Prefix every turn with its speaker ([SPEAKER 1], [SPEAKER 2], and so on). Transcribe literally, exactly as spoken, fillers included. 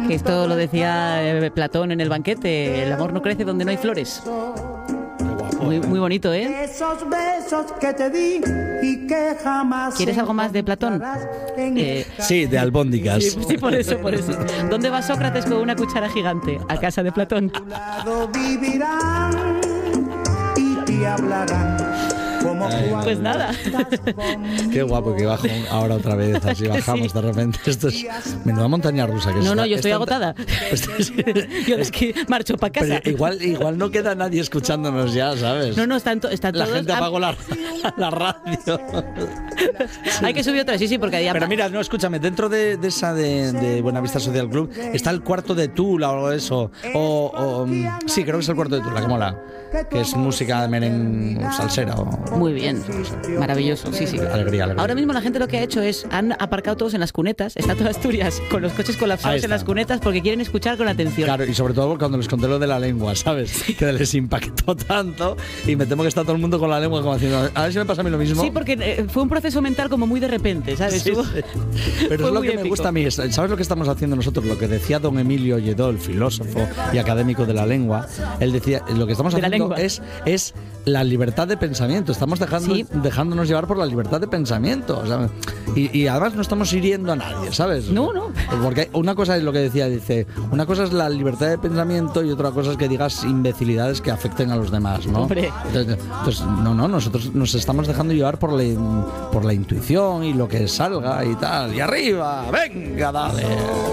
[SPEAKER 1] Que esto lo decía eh, Platón en el banquete, el amor no crece donde no hay flores. Muy, muy bonito, ¿eh?
[SPEAKER 2] Esos besos que te di y que jamás.
[SPEAKER 1] ¿Quieres algo más de Platón? Eh,
[SPEAKER 3] Sí, de albóndigas.
[SPEAKER 1] sí, sí, por eso, por eso. ¿Dónde va Sócrates con una cuchara gigante? A casa de Platón.
[SPEAKER 2] A tu lado vivirán y te hablarán como cuando
[SPEAKER 1] Pues nada.
[SPEAKER 2] estás conmigo.
[SPEAKER 3] Qué guapo que bajo ahora otra vez, así bajamos
[SPEAKER 1] Sí.
[SPEAKER 3] de repente. Esto es menuda montaña rusa. Que
[SPEAKER 1] No,
[SPEAKER 3] es-
[SPEAKER 1] no, yo estoy
[SPEAKER 3] es
[SPEAKER 1] agotada. Yo de aquí marcho para casa.
[SPEAKER 3] Pero igual, igual no queda nadie escuchándonos ya, ¿sabes?
[SPEAKER 1] No, no, están, to- están
[SPEAKER 3] La
[SPEAKER 1] todos...
[SPEAKER 3] gente
[SPEAKER 1] ah,
[SPEAKER 3] apagó la, la radio.
[SPEAKER 1] Hay que subir otra, sí, sí, porque ahí...
[SPEAKER 3] Pero mira, no, escúchame, dentro de, de esa de, de Buenavista Social Club está el cuarto de Tula o algo de eso. O, o, mm, sí, creo que es el cuarto de Tula, que mola. Que es música de merengue salsera. O,
[SPEAKER 1] Muy bien, maravilloso, sí, sí.
[SPEAKER 3] Alegría, alegría.
[SPEAKER 1] Ahora mismo la gente lo que ha hecho es, han aparcado todos en las cunetas, está toda Asturias con los coches
[SPEAKER 3] Ahí
[SPEAKER 1] colapsados
[SPEAKER 3] está.
[SPEAKER 1] en las cunetas porque quieren escuchar con atención.
[SPEAKER 3] Claro, y sobre todo cuando les conté lo de la lengua, ¿sabes? Que les impactó tanto y me temo que está todo el mundo con la lengua como haciendo, a ver si me pasa a mí lo mismo.
[SPEAKER 1] Sí, porque eh, fue un proceso mental como muy de repente, ¿sabes?
[SPEAKER 3] Sí,
[SPEAKER 1] Hubo-
[SPEAKER 3] sí. Pero
[SPEAKER 1] fue
[SPEAKER 3] es lo
[SPEAKER 1] muy
[SPEAKER 3] que me
[SPEAKER 1] épico.
[SPEAKER 3] gusta a mí. es- ¿Sabes lo que estamos haciendo nosotros? Lo que decía don Emilio Lledó, el filósofo y académico de la lengua. Él decía, lo que estamos
[SPEAKER 1] De la
[SPEAKER 3] haciendo
[SPEAKER 1] lengua.
[SPEAKER 3] es, es la libertad de pensamiento. Estamos dejando,
[SPEAKER 1] Sí.
[SPEAKER 3] dejándonos llevar por la libertad de pensamiento. O sea, y, y además no estamos hiriendo a nadie, ¿sabes?
[SPEAKER 1] No, no.
[SPEAKER 3] Porque una cosa es lo que decía, dice, una cosa es la libertad de pensamiento y otra cosa es que digas imbecilidades que afecten a los demás, ¿no?
[SPEAKER 1] Hombre.
[SPEAKER 3] Entonces, entonces, no, no, nosotros nos estamos dejando llevar por la, por la intuición y lo que salga y tal. Y arriba, venga, dale.